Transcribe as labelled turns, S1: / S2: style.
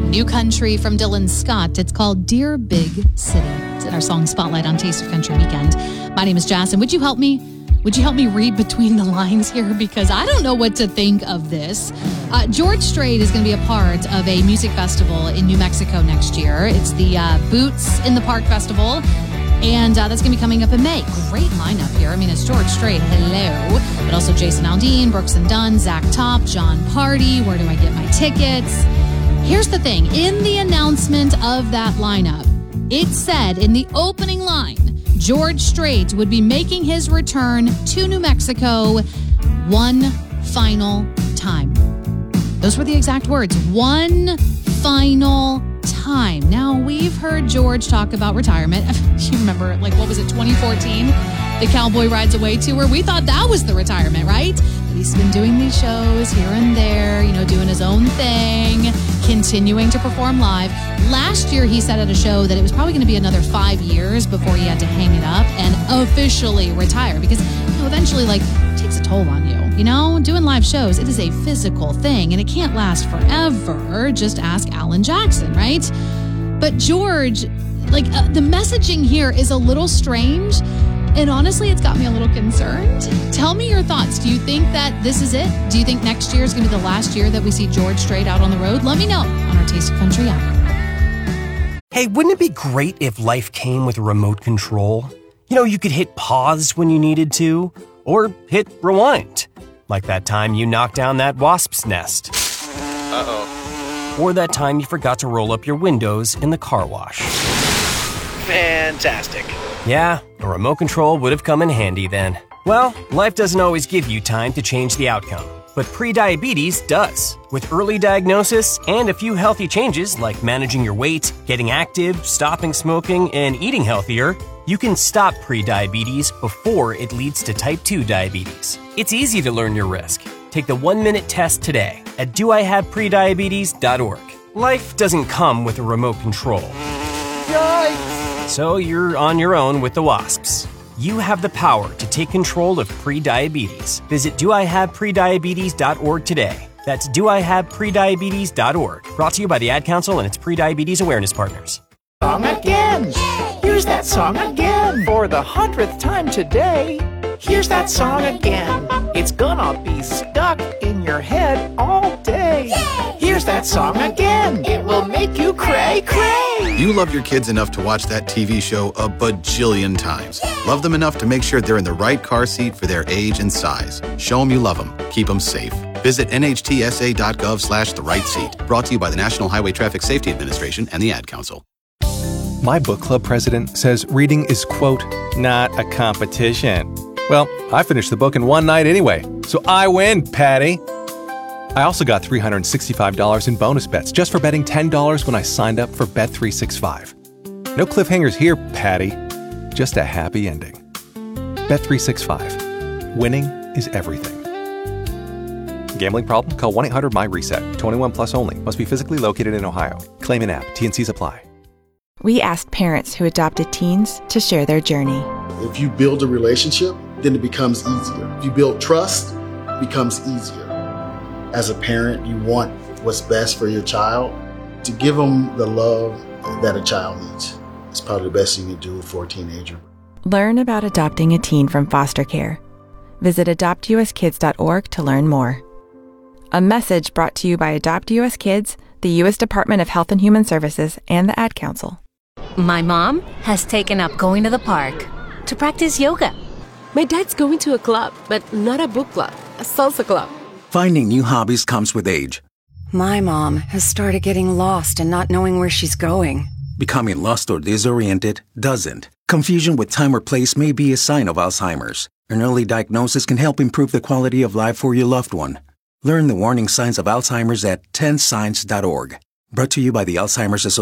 S1: New country from Dylan Scott. It's called Dear Big City. It's in our song Spotlight on Taste of Country Weekend. My name is Jason. Would you help me? Would you help me read between the lines here? Because I don't know what to think of this. George Strait is going to be a part of a music festival in New Mexico next year. It's the Boots in the Park Festival. And that's going to be coming up in May. Great lineup here. I mean, it's George Strait, hello. But also Jason Aldean, Brooks and Dunn, Zach Top, John Party. Where do I get my tickets? Here's the thing. In the announcement of that lineup, it said in the opening line, George Strait would be making his return to New Mexico one final time. Those were the exact words. One final time. Now, we've heard George talk about retirement. You remember, what was it, 2014? The Cowboy Rides Away tour. We thought that was the retirement, right? But he's been doing these shows here and there, doing his own thing, continuing to perform live. Last year, he said at a show that it was probably going to be another 5 years before he had to hang it up and officially retire because, eventually, it takes a toll on you. Doing live shows, it is a physical thing and it can't last forever. Just ask Alan Jackson, right? But George, the messaging here is a little strange. And honestly, it's got me a little concerned. Tell me your thoughts. Do you think that this is it? Do you think next year is going to be the last year that we see George Strait out on the road? Let me know on our Taste of Country app.
S2: Hey, wouldn't it be great if life came with a remote control? You could hit pause when you needed to, or hit rewind. Like that time you knocked down that wasp's nest.
S3: Uh-oh.
S2: Or that time you forgot to roll up your windows in the car wash.
S3: Fantastic.
S2: Yeah, a remote control would have come in handy then. Well, life doesn't always give you time to change the outcome, but prediabetes does. With early diagnosis and a few healthy changes like managing your weight, getting active, stopping smoking, and eating healthier, you can stop prediabetes before it leads to type 2 diabetes. It's easy to learn your risk. Take the 1-minute test today at doihaveprediabetes.org. Life doesn't come with a remote control.
S3: Yikes!
S2: So you're on your own with the wasps. You have the power to take control of prediabetes. Visit doihaveprediabetes.org today. That's doihaveprediabetes.org. Brought to you by the Ad Council and its Prediabetes Awareness Partners.
S4: Song again. Here's that song again. For the 100th time today. Here's that song again. It's gonna be stuck in your head all day. Here's that song again. It will make you cray cray.
S5: You love your kids enough to watch that TV show a bajillion times. Love them enough to make sure they're in the right car seat for their age and size. Show them you love them. Keep them safe. Visit nhtsa.gov/the-right-seat. Brought to you by the National Highway Traffic Safety Administration and the Ad Council.
S6: My book club president says reading is, quote, not a competition. Well, I finished the book in one night anyway, so I win, Patty. I also got $365 in bonus bets just for betting $10 when I signed up for Bet365. No cliffhangers here, Patty. Just a happy ending. Bet365. Winning is everything. Gambling problem? Call 1-800-MY-RESET. 21 plus only. Must be physically located in Ohio. Claim in app. T&Cs apply.
S7: We asked parents who adopted teens to share their journey.
S8: If you build a relationship, then it becomes easier. If you build trust, it becomes easier. As a parent, you want what's best for your child. To give them the love that a child needs. It's probably the best thing you can do for a teenager.
S7: Learn about adopting a teen from foster care. Visit adoptuskids.org to learn more. A message brought to you by Adopt US Kids, the U.S. Department of Health and Human Services, and the Ad Council.
S9: My mom has taken up going to the park to practice yoga.
S10: My dad's going to a club, but not a book club, a salsa club.
S11: Finding new hobbies comes with age.
S12: My mom has started getting lost and not knowing where she's going.
S11: Becoming lost or disoriented doesn't. Confusion with time or place may be a sign of Alzheimer's. An early diagnosis can help improve the quality of life for your loved one. Learn the warning signs of Alzheimer's at 10signs.org. Brought to you by the Alzheimer's Association.